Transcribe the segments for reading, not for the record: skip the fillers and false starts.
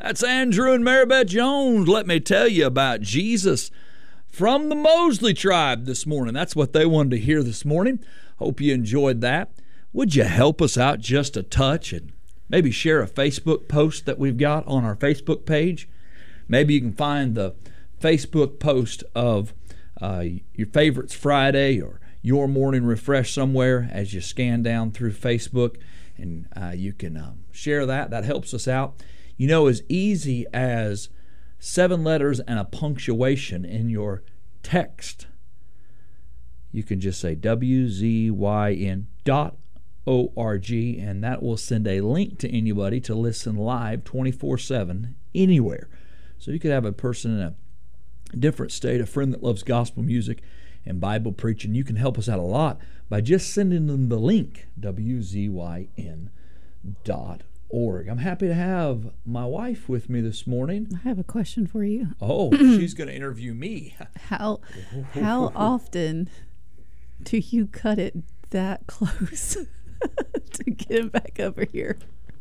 That's Andrew and Maribeth Jones. Let me tell you about Jesus from the Mosley tribe this morning. That's what they wanted to hear this morning. Hope you enjoyed that. Would you help us out just a touch and maybe share a Facebook post that we've got on our Facebook page? Maybe you can find the Facebook post of your Favorites Friday or Your Morning Refresh somewhere as you scan down through Facebook, and you can share that. That helps us out. You know, as easy as 7 letters and a punctuation in your text, you can just say WZYN.org, and that will send a link to anybody to listen live 24/7 anywhere. So you could have a person in a different state, a friend that loves gospel music and Bible preaching. You can help us out a lot by just sending them the link, WZYN.org. I'm happy to have my wife with me this morning. I have a question for you. Oh, she's going to interview me. How often do you cut it that close to get him back over here?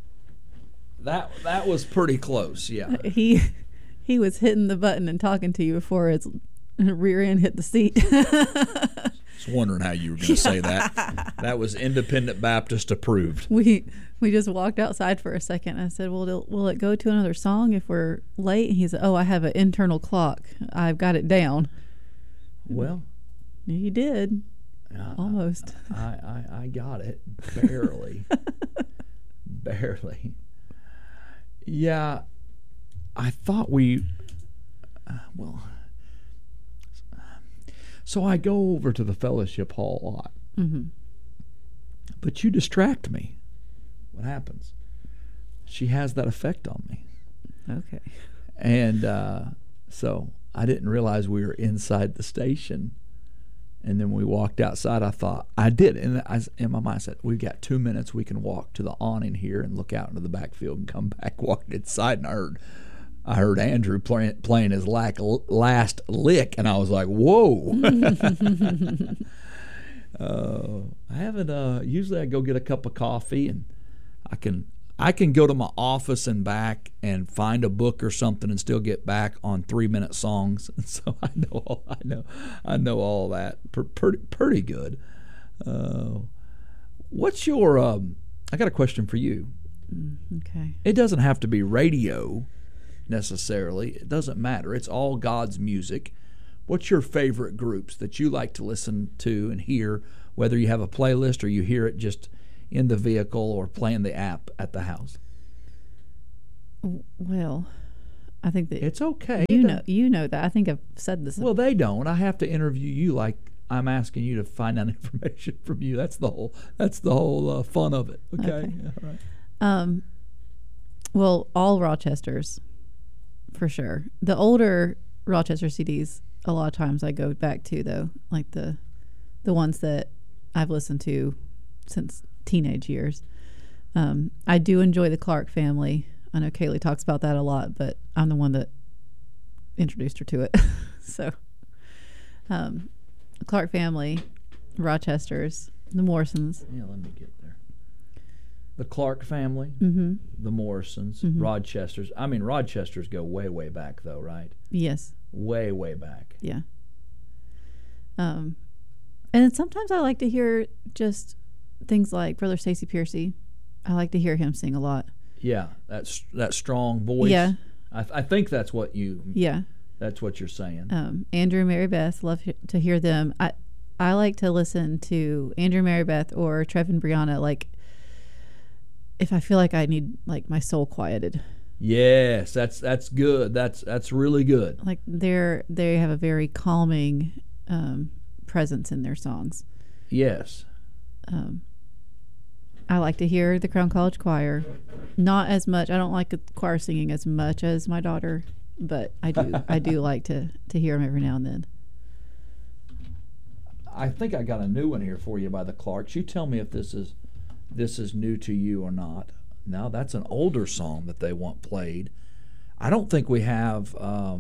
That was pretty close, yeah. He was hitting the button and talking to you before his rear end hit the seat. Just wondering how you were going to say that. That was Independent Baptist approved. We just walked outside for a second. I said, "Well, will it go to another song if we're late?" And he said, "Oh, I have an internal clock. I've got it down." Well, you did. Almost. I got it barely. Barely. Yeah, I thought so I go over to the fellowship hall a lot. Mm-hmm. But you distract me. What happens? She has that effect on me. Okay. And so I didn't realize we were inside the station. And then we walked outside. I thought, I did. And in my mind, I said, we've got 2 minutes. We can walk to the awning here and look out into the backfield and come back, walk inside. And I heard Andrew playing his last lick. And I was like, whoa. I haven't, usually I go get a cup of coffee and I can go to my office and back and find a book or something and still get back on 3-minute songs. And so I know all that pretty good. What's your? I got a question for you. Okay. It doesn't have to be radio necessarily. It doesn't matter. It's all God's music. What's your favorite groups that you like to listen to and hear, whether you have a playlist or you hear it just in the vehicle or playing the app at the house? Well, I think that it's okay. You know that. I think I've said this. Well, they don't. I have to interview you like I'm asking you to find out information from you. That's the whole fun of it. Okay. Yeah, all right. Well, all Rochesters, for sure. The older Rochester CDs, a lot of times I go back to, though, like the ones that I've listened to since teenage years. I do enjoy the Clark family. I know Kaylee talks about that a lot, but I'm the one that introduced her to it. So, the Clark family, Rochesters, the Morrisons. Yeah, let me get there. The Clark family, mm-hmm. the Morrisons, mm-hmm. Rochesters. I mean, Rochesters go way, way back, though, right? Yes. Way, way back. Yeah. And then sometimes I like to hear just things like Brother Stacy Piercy. I like to hear him sing a lot. Yeah, that strong voice. Yeah. I think that's what you. Yeah. That's what you're saying. Andrew and Maribeth, love to hear them. I like to listen to Andrew and Maribeth or Trev and Brianna, like if I feel like I need like my soul quieted. Yes, that's good. That's really good. Like they have a very calming presence in their songs. Yes. I like to hear the Crown College Choir. Not as much. I don't like the choir singing as much as my daughter, but I do like to hear them every now and then. I think I got a new one here for you by the Clarks. You tell me if this is new to you or not. Now that's an older song that they want played. I don't think we have.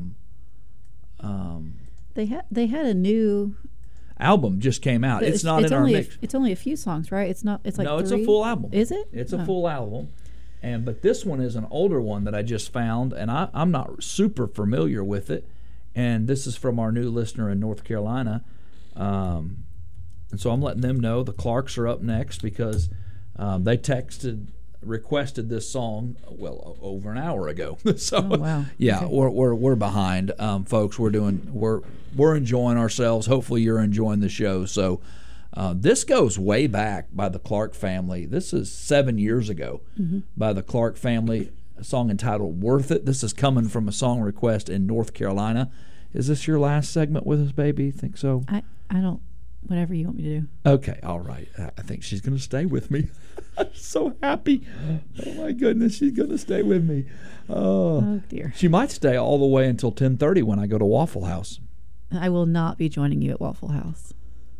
They had a new album just came out. It's not in our mix. It's only a few songs, right? It's not. It's like no. 3? It's a full album. Is it? It's a full album, But this one is an older one that I just found, and I'm not super familiar with it. And this is from our new listener in North Carolina. And so I'm letting them know the Clarks are up next because they requested this song over an hour ago. So wow. Yeah, okay. we're behind, folks. We're enjoying ourselves. Hopefully you're enjoying the show. So this goes way back by the Clark family. This is 7 years ago by the Clark family. A song entitled "Worth It." This is coming from a song request in North Carolina. Is this your last segment with us, baby? Think so? I don't. Whatever you want me to do. Okay, all right. I think she's going to stay with me. I'm so happy. Oh, my goodness, she's going to stay with me. Oh, dear. She might stay all the way until 10:30 when I go to Waffle House. I will not be joining you at Waffle House.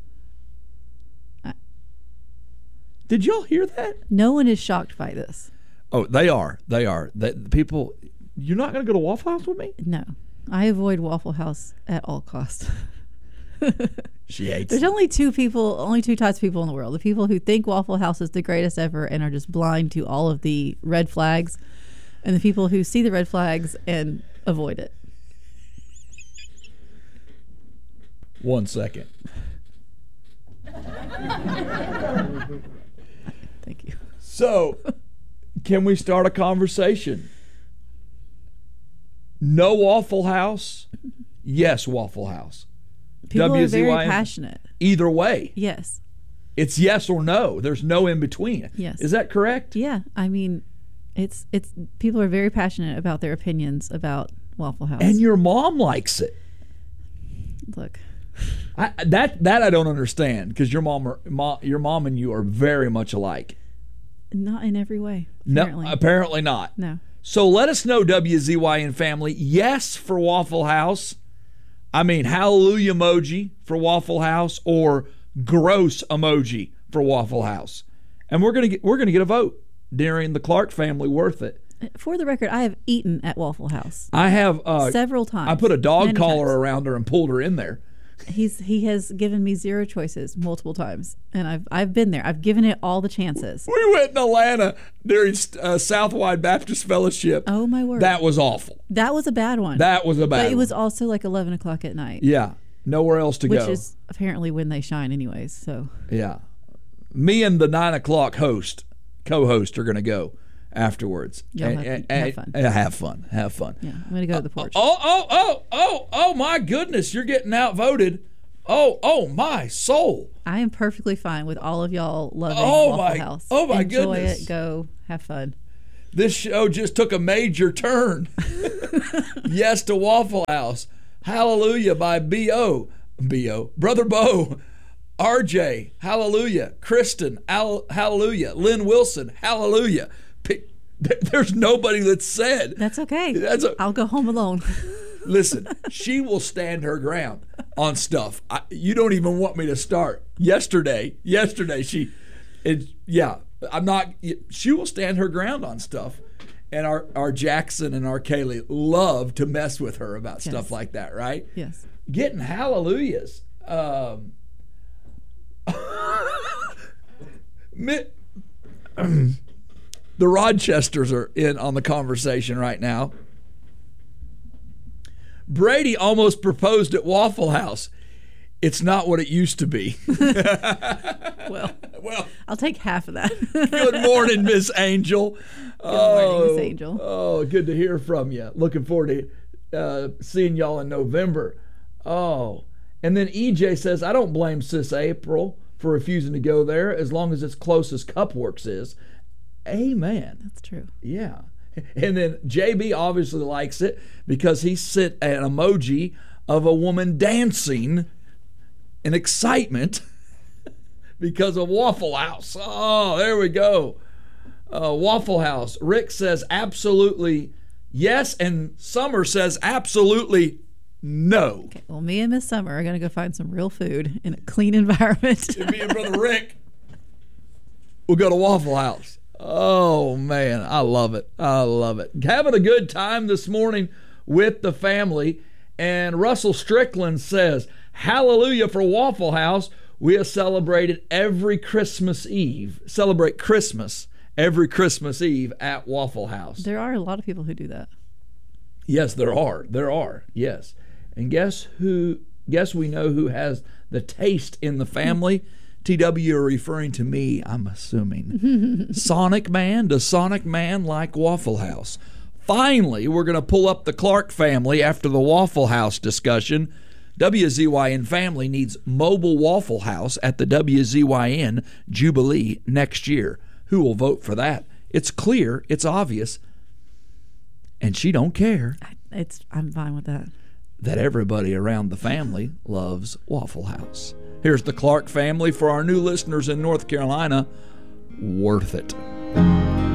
Did y'all hear that? No one is shocked by this. Oh, they are. They are. People, you're not going to go to Waffle House with me? No. I avoid Waffle House at all costs. She hates There's only two types of people in the world. The people who think Waffle House is the greatest ever and are just blind to all of the red flags, and the people who see the red flags and avoid it. 1 second. Thank you. So, can we start a conversation? No Waffle House? Yes, Waffle House. People are very passionate. Either way. Yes. It's yes or no. There's no in between. Yes. Is that correct? Yeah. I mean, it's people are very passionate about their opinions about Waffle House. And your mom likes it. Look. That I don't understand because your mom and you are very much alike. Not in every way. Apparently. No, apparently not. No. So let us know, WZYN family. Yes for Waffle House. I mean, hallelujah emoji for Waffle House or gross emoji for Waffle House. And we're gonna get a vote during the Clark family worth it. For the record, I have eaten at Waffle House. I have several times. I put a dog collar times. around her and pulled her in there. He has given me zero choices multiple times, and I've been there. I've given it all the chances. We went in Atlanta during Southwide Baptist Fellowship. Oh my word! That was awful. That was a bad one. That was a bad one. But it was also like 11 o'clock at night. Yeah, nowhere else to go. Which is apparently when they shine, anyways. So yeah, me and the 9 o'clock co-host are going to go afterwards. Have fun. Have fun. Have fun. Yeah, I'm going to go to the porch. Oh, my goodness. You're getting outvoted. Oh, my soul. I am perfectly fine with all of y'all loving Waffle House. Oh, my Enjoy goodness. It. Go. Have fun. This show just took a major turn. Yes to Waffle House. Hallelujah by B.O. Brother Bo. RJ. Hallelujah. Kristen. Hallelujah. Lynn Wilson. Hallelujah. There's nobody that said. That's okay. I'll go home alone. Listen, she will stand her ground on stuff. You don't even want me to start. Yesterday, she will stand her ground on stuff. And our Jackson and our Kaylee love to mess with her about stuff like that, right? Yes. Getting hallelujahs. The Rochesters are in on the conversation right now. Brady almost proposed at Waffle House. It's not what it used to be. Well, I'll take half of that. Good morning, Miss Angel. Good morning, Miss Angel. Oh, good to hear from you. Looking forward to seeing y'all in November. Oh, and then EJ says, I don't blame Sis April for refusing to go there as long as it's close as Cupworks is. Amen. That's true. Yeah. And then JB obviously likes it because he sent an emoji of a woman dancing in excitement because of Waffle House. Oh, there we go. Waffle House. Rick says absolutely yes, and Summer says absolutely no. Okay, well, me and Miss Summer are going to go find some real food in a clean environment. And me and Brother Rick will go to Waffle House. Oh, man, I love it. I love it. Having a good time this morning with the family. And Russell Strickland says, hallelujah for Waffle House. We have celebrated every Christmas Eve. Celebrate Christmas every Christmas Eve at Waffle House. There are a lot of people who do that. Yes, there are. There are. Yes. And guess we know who has the taste in the family? TW, you're referring to me, I'm assuming. Sonic Man. Does Sonic Man like Waffle House? Finally, we're going to pull up the Clark family after the Waffle House discussion. WZYN family needs mobile Waffle House at the WZYN Jubilee next year. Who will vote for that? It's clear. It's obvious. And she don't care. I'm fine with that. That everybody around the family loves Waffle House. Here's the Clark family for our new listeners in North Carolina. Worth it.